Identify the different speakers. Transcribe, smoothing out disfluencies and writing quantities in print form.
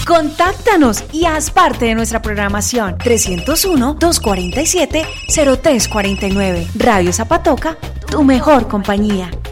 Speaker 1: Contáctanos y haz parte de nuestra programación. 301-247-0349. Radio Zapatoca, tu mejor compañía.